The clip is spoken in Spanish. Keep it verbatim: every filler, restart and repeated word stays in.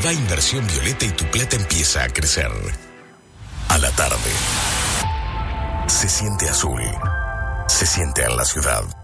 va Inversión Violeta y tu plata empieza a crecer. A la tarde. Se siente azul. Se siente en la ciudad.